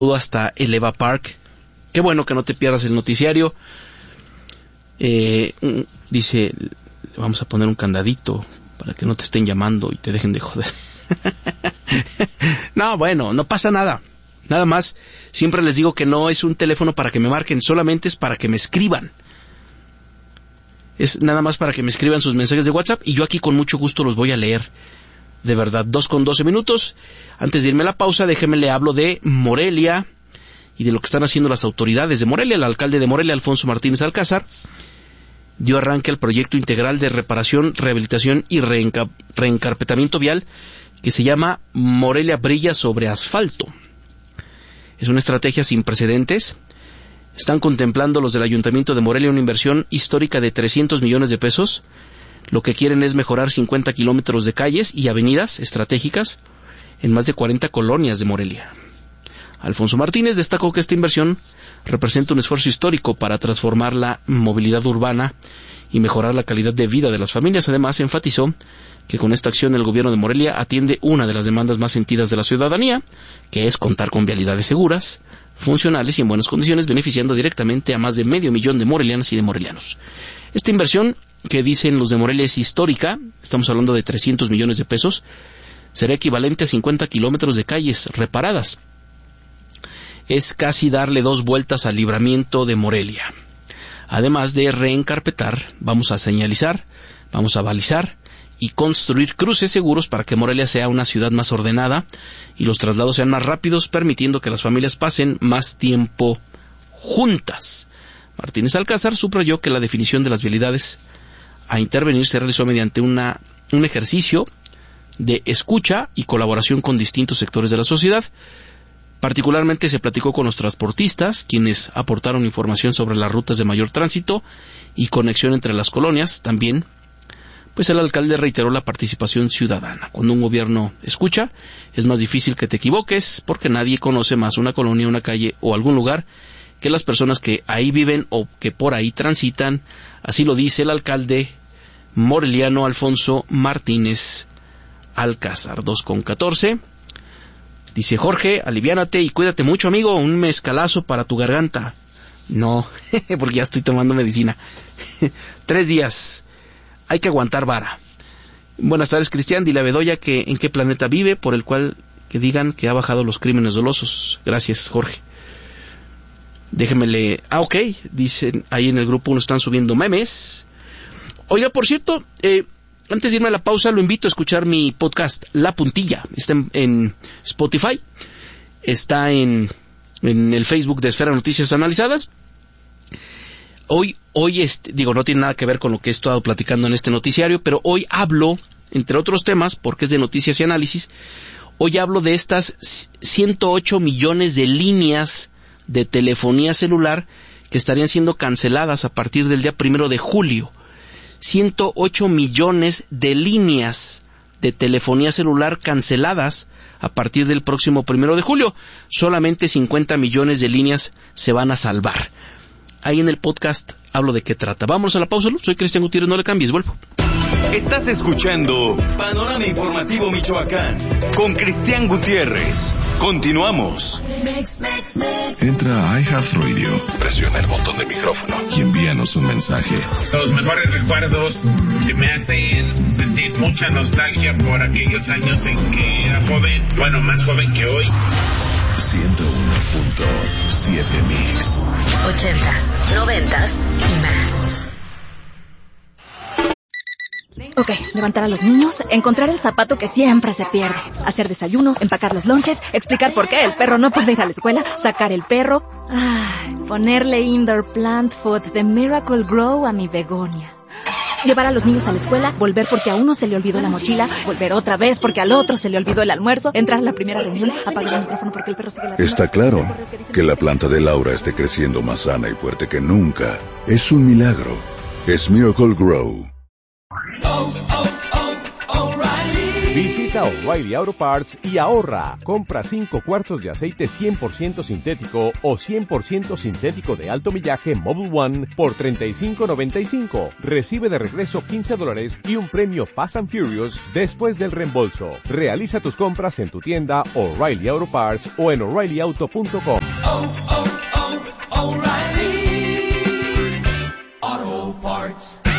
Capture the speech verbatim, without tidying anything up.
hasta el Eva Park. Qué bueno que no te pierdas el noticiario. Eh, dice, vamos a poner un candadito para que no te estén llamando y te dejen de joder. No, bueno, no pasa nada. Nada más, siempre les digo que no es un teléfono para que me marquen, solamente es para que me escriban. Es nada más para que me escriban sus mensajes de WhatsApp y yo aquí con mucho gusto los voy a leer. De verdad, dos con doce minutos. Antes de irme a la pausa, déjeme le hablo de Morelia y de lo que están haciendo las autoridades de Morelia. El alcalde de Morelia, Alfonso Martínez Alcázar, dio arranque al proyecto integral de reparación, rehabilitación y reenca- reencarpetamiento vial que se llama Morelia Brilla sobre Asfalto. Es una estrategia sin precedentes. Están contemplando los del Ayuntamiento de Morelia una inversión histórica de trescientos millones de pesos. Lo que quieren es mejorar cincuenta kilómetros de calles y avenidas estratégicas en más de cuarenta colonias de Morelia. Alfonso Martínez destacó que esta inversión representa un esfuerzo histórico para transformar la movilidad urbana y mejorar la calidad de vida de las familias. Además, enfatizó que con esta acción el gobierno de Morelia atiende una de las demandas más sentidas de la ciudadanía, que es contar con vialidades seguras, funcionales y en buenas condiciones, beneficiando directamente a más de medio millón de morelianas y de morelianos. Esta inversión, que dicen los de Morelia es histórica, estamos hablando de trescientos millones de pesos, será equivalente a cincuenta kilómetros de calles reparadas. Es casi darle dos vueltas al libramiento de Morelia. Además de reencarpetar, vamos a señalizar, vamos a balizar y construir cruces seguros para que Morelia sea una ciudad más ordenada y los traslados sean más rápidos, permitiendo que las familias pasen más tiempo juntas. Martínez Alcázar subrayó que la definición de las vialidades a intervenir se realizó mediante una, un ejercicio de escucha y colaboración con distintos sectores de la sociedad. Particularmente se platicó con los transportistas, quienes aportaron información sobre las rutas de mayor tránsito y conexión entre las colonias. También, pues el alcalde reiteró la participación ciudadana. Cuando un gobierno escucha, es más difícil que te equivoques, porque nadie conoce más una colonia, una calle o algún lugar que las personas que ahí viven o que por ahí transitan. Así lo dice el alcalde moreliano Alfonso Martínez Alcázar. Dos con catorce. Dice Jorge, aliviánate y cuídate mucho, amigo, un mezcalazo para tu garganta. No, porque ya estoy tomando medicina. Tres días, hay que aguantar vara. Buenas tardes, Cristian, dile a Bedoya que en qué planeta vive, por el cual que digan que ha bajado los crímenes dolosos. Gracias, Jorge. Déjenmele... Ah, ok, dicen ahí en el grupo uno están subiendo memes. Oiga, por cierto, eh... antes de irme a la pausa, lo invito a escuchar mi podcast, La Puntilla. Está en, en Spotify, está en, en el Facebook de Esfera Noticias Analizadas. Hoy, hoy este, digo, no tiene nada que ver con lo que he estado platicando en este noticiario, pero hoy hablo, entre otros temas, porque es de noticias y análisis, hoy hablo de estas ciento ocho millones de líneas de telefonía celular que estarían siendo canceladas a partir del día primero de julio. ciento ocho millones de líneas de telefonía celular canceladas a partir del próximo primero de julio. Solamente cincuenta millones de líneas se van a salvar. Ahí en el podcast hablo de qué trata. Vamos a la pausa. Soy Cristian Gutiérrez, no le cambies, vuelvo. Estás escuchando Panorama Informativo Michoacán con Cristian Gutiérrez. Continuamos. Entra a iHeartRadio, presiona el botón de micrófono y envíanos un mensaje. Los mejores recuerdos que me hacen sentir mucha nostalgia por aquellos años en que era joven, bueno, más joven que hoy. ciento uno punto siete Mix. Ochentas, noventas y más. Ok, levantar a los niños, encontrar el zapato que siempre se pierde, hacer desayuno, empacar los lonches, explicar por qué el perro no puede ir a la escuela, sacar el perro, ay, ponerle indoor plant food de Miracle Grow a mi begonia. Llevar a los niños a la escuela, volver porque a uno se le olvidó la mochila, volver otra vez porque al otro se le olvidó el almuerzo, entrar a la primera reunión, apagar el micrófono porque el perro sigue la... Está claro que la planta de Laura esté creciendo más sana y fuerte que nunca. Es un milagro. Es Miracle Grow. Visita Visita O'Reilly Auto Parts y ahorra. Compra cinco cuartos de aceite cien por ciento sintético o cien por ciento sintético de alto millaje Mobil One por treinta y cinco noventa y cinco. Recibe de regreso quince dólares y un premio Fast and Furious después del reembolso. Realiza tus compras en tu tienda O'Reilly Auto Parts o en O'Reilly Auto punto com. Oh, oh, oh, O'Reilly Auto Parts.